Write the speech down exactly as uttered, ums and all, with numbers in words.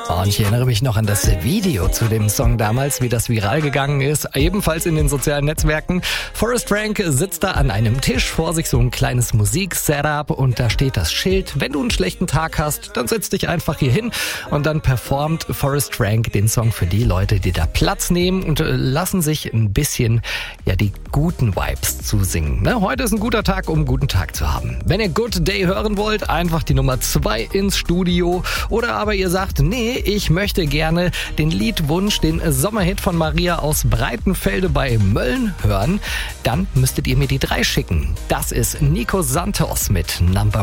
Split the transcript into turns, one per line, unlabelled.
Und ich erinnere mich noch an das Video zu dem Song damals, wie das viral gegangen ist, ebenfalls in den sozialen Netzwerken. Forrest Frank sitzt da an einem Tisch, vor sich so ein kleines Musik-Setup und da steht das Schild: Wenn du einen schlechten Tag hast, dann setz dich einfach hier hin. Und dann performt Forrest Frank den Song für die Leute, die da Platz nehmen und lassen sich ein bisschen, ja, die guten Vibes zusingen. Ne? Heute ist ein guter Tag, um einen guten Tag zu haben. Wenn ihr Good Day hören wollt, einfach die Nummer zwei ins Studio. Oder aber ihr sagt, nee, ich möchte gerne den Liedwunsch, den Sommerhit von Maria aus Breitenfelde bei Mölln hören, dann müsstet ihr mir die drei schicken. Das ist Nico Santos mit Number